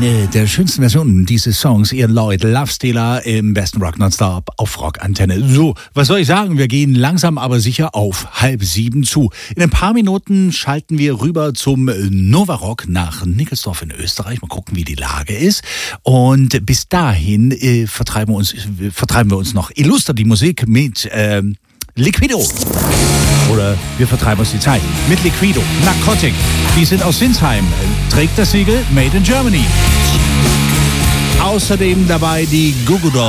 Eine der schönsten Versionen dieses Songs, Ian Lloyd, Love Stealer im besten Rock Nonstop auf Rock-Antenne. So, was soll ich sagen? Wir gehen langsam aber sicher auf 6:30 zu. In ein paar Minuten schalten wir rüber zum Nova Rock nach Nickelsdorf in Österreich. Mal gucken, wie die Lage ist. Und bis dahin vertreiben wir uns noch illuster die Musik mit Liquido. Oder wir vertreiben uns die Zeit mit Liquido. Narcotic. Die sind aus Sinsheim. Trägt das Siegel Made in Germany. Außerdem dabei die Goo Goo Dolls.